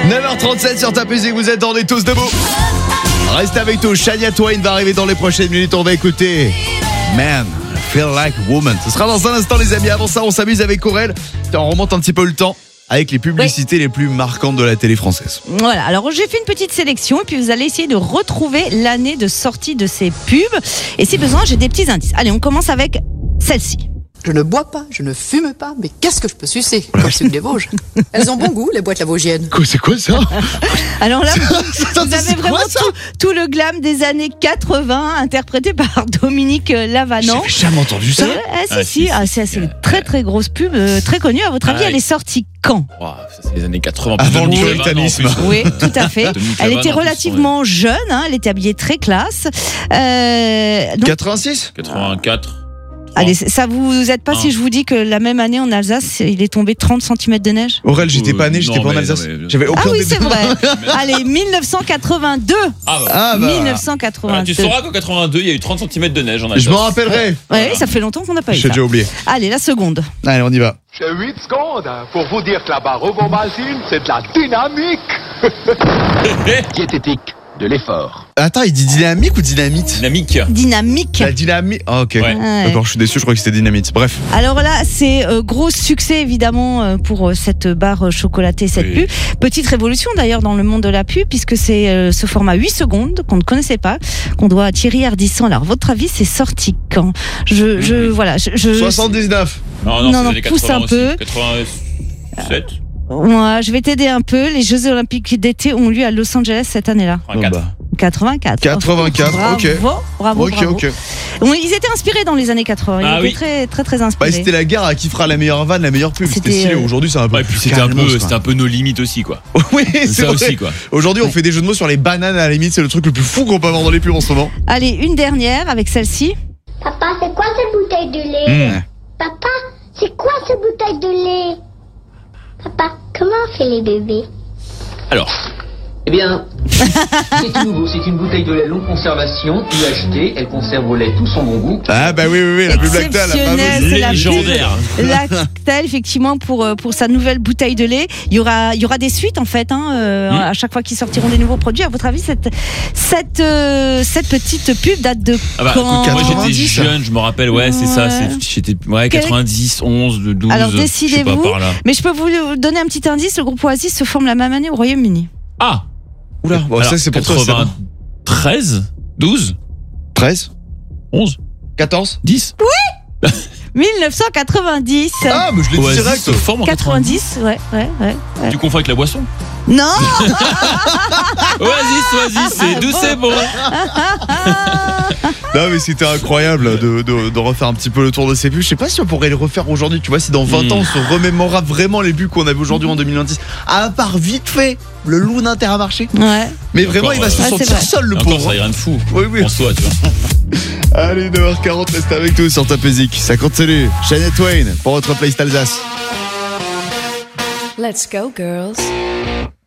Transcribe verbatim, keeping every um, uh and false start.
neuf heures trente-sept sur ta musique, vous êtes, on est tous debout. Restez avec nous, Shania Twain va arriver dans les prochaines minutes, on va écouter Man, I Feel Like a Woman. Ce sera dans un instant les amis, avant ça on s'amuse avec Aurel. On remonte un petit peu le temps avec les publicités oui. les plus marquantes de la télé française. Voilà, alors j'ai fait une petite sélection et puis vous allez essayer de retrouver l'année de sortie de ces pubs. Et si besoin, j'ai des petits indices. Allez, on commence avec celle-ci. Je ne bois pas, je ne fume pas, mais qu'est-ce que je peux sucer comme sucre des Vosges. Elles ont bon goût, les boîtes lavaugiennes. Quoi, c'est quoi ça? Alors là, vous, Attends, vous avez vraiment tout, tout le glam des années quatre-vingts, interprété par Dominique Lavanant. J'avais jamais entendu ça. Euh, ah, si, ah, si, ah, c'est, c'est une très très grosse pub, euh, très connue. À votre avis, ah, elle est sortie quand? Wow, ça c'est les années quatre-vingts. Avant le puritanisme. Oui, tout à fait. Elle était relativement jeune, hein, elle était habillée très classe. Euh, donc, quatre-vingt-six quatre-vingt-quatre. Allez, ça vous aide pas ah. si je vous dis que la même année en Alsace, il est tombé trente centimètres de neige? Aurel, j'étais pas né, j'étais non, pas en Alsace. Non, mais... J'avais aucun Ah oui, c'est vrai. Allez, dix-neuf cent quatre-vingt-deux. Ah bah. Ah bah. dix-neuf cent quatre-vingt-deux. Ah, tu sauras qu'en quatre-vingt-deux, il y a eu trente centimètres de neige en Alsace. Je m'en rappellerai. Ouais, ouais, ça fait longtemps qu'on n'a pas eu ça. J'ai déjà oublié. Allez, la seconde. Allez, on y va. J'ai huit secondes pour vous dire que la barre Rebombazine, c'est de la dynamique. Diététique. De l'effort. Attends, il dit dynamique ou dynamite? Dynamique. Dynamique. La dynamique. Ah, ok. Ouais. Ouais. D'accord, je suis déçu, je crois que c'était dynamite. Bref. Alors là, c'est euh, gros succès évidemment euh, pour euh, cette barre chocolatée, cette oui. pub. Petite révolution d'ailleurs dans le monde de la pub, puisque c'est euh, ce format huit secondes qu'on ne connaissait pas, qu'on doit à Thierry Ardisson. Alors, votre avis, c'est sorti quand? Je, je, mmh. voilà. Je, je... soixante-dix-neuf. Non, non, non, c'est non pousse un aussi. peu. quatre-vingt-sept. Moi, je vais t'aider un peu. Les Jeux Olympiques d'été ont lieu à Los Angeles cette année-là. quatre-vingt-quatre. quatre-vingt-quatre, bravo, ok. Bravo, okay, bravo. Okay. Bon, ils étaient inspirés dans les années quatre-vingts. Ils ah, étaient oui. très, très, très inspirés. Bah, c'était la guerre à qui fera la meilleure vanne, la meilleure pub. C'était, c'était stylé. Euh... Aujourd'hui, c'est un peu. Ouais, et puis c'était un peu, c'était un peu nos limites aussi, quoi. Oui, c'est ça vrai. aussi, quoi. Aujourd'hui, ouais. on fait des jeux de mots sur les bananes à la limite. C'est le truc le plus fou qu'on peut avoir dans les pubs en ce moment. Allez, une dernière avec celle-ci. Papa, c'est quoi cette bouteille de lait? Mmh. Papa, c'est quoi cette bouteille de lait? Papa, comment on fait les bébés? Alors, eh bien, c'est tout nouveau, c'est une bouteille de lait longue conservation, U H T, elle conserve au lait tout son bon goût. Ah bah oui, oui, oui, la pub Lactel, la fameuse légendaire. Lactel, effectivement, pour, pour sa nouvelle bouteille de lait. Il y aura, il y aura des suites, en fait, hein, euh, mmh. à chaque fois qu'ils sortiront des nouveaux produits. À votre avis, cette, cette, euh, cette petite pub date de ah bah, quand? Moi, j'étais jeune, je me rappelle, ouais, c'est ouais. ça, c'est, j'étais, ouais, quatre-vingt-dix, onze, douze. Alors, décidez-vous. Je sais pas, par là. Mais je peux vous donner un petit indice. Le groupe Oasis se forme la même année au Royaume-Uni. Ah! Oula, bon, alors, ça c'est pour toi. treize, douze, treize, onze, quatorze, dix. Oui! dix-neuf cent quatre-vingt-dix. Ah, mais je l'ai dit direct. quatre-vingt-dix, ouais, ouais, ouais, ouais. Tu confonds avec la boisson? Non. Oasis, Oasis, c'est d'où c'est bon. Non mais c'était incroyable de, de, de refaire un petit peu le tour de ces pubs. Je sais pas si on pourrait les refaire aujourd'hui. Tu vois, si dans vingt mmh. ans on se remémorera vraiment les pubs qu'on avait aujourd'hui en deux mille vingt-six. À part vite fait le loup d'Intermarché. Ouais. Mais vraiment encore, il va se ouais, sentir seul le pauvre. Ça rien de fou. Oui oui. En soi, tu vois. Allez, neuf heures quarante, reste avec nous sur ta musique. Ça continue. Shania Twain pour votre playlist Alsace. Let's go girls.